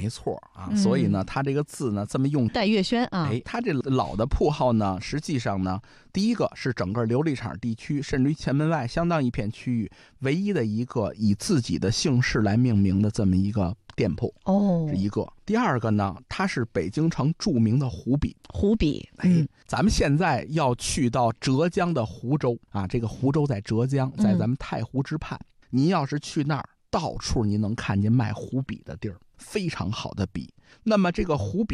没错啊。所以呢，他这个字呢这么用， 戴月轩啊， 他这老的铺号呢，实际上呢，第一个是整个琉璃厂地区，甚至于前门外相当一片区域，唯一的一个以自己的姓氏来命名的这么一个店铺是一个。第二个呢，它是北京城著名的湖笔。咱们现在要去到浙江的湖州啊，这个湖州在浙江，在咱们太湖之畔。你要是去那儿，到处你能看见卖湖笔的地儿，非常好的笔。那么这个湖笔